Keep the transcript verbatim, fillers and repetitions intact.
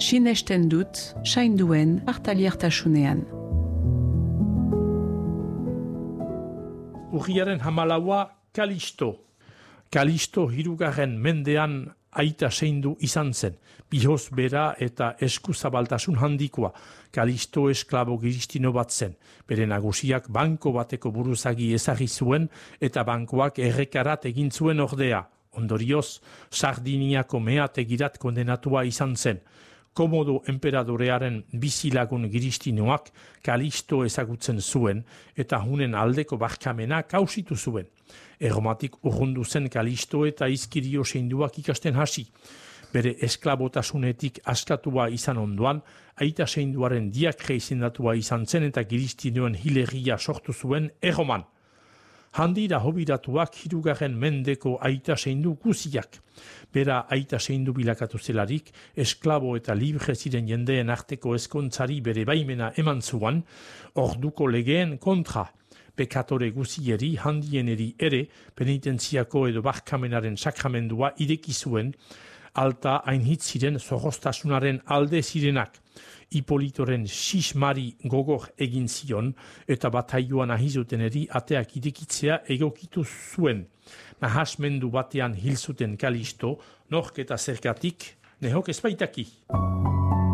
sinesten dut, sainduen partaliertasunean. Urriaren hamalaua Kalisto. Kalisto hirugarren mendean aita seindu izan zen, bihoz bera eta eskuzabaltasun handikoa. Kalisto esklabo giristino bat zen, bere nagusiak banko bateko buruzagi ezagri zuen eta bankoak errekarat egin zuen ordea. Ondorioz, Sardiniako meategirat kondenatua izan zen. Komodo enperadorearen bizilagun giristinoak Kalisto ezagutzen zuen eta hunen aldeko barkamena kausitu zuen. Erromatik urrundu zen Kalisto eta izkirio seinduak ikasten hasi. Bere esklabotasunetik askatua izan ondoan, aita seinduaren diakre izendatua izan zen eta giristinoen hilegia sortu zuen Erroman. Handira hobiratuak hirugarren mendeko aita seindu guziak. Bera aita seindu bilakatu zelarik, esklabo eta libre ziren jendeen arteko ezkontzari bere baimena eman zuan, orduko legeen kontra. Pekatore guzieri, handieneri ere, penitentziako edo barkamenaren sakramendua ireki zuen, alta hainhit ziren zorroztasunaren alde zirenak. Hipolitoren sismari gogor egin zion eta bataioan ahizuteneri ateak irekitzea egokitu zuen. Nahasmendu batean hil zuten Kalisto, nork eta zergatik, nehok ezbaitaki.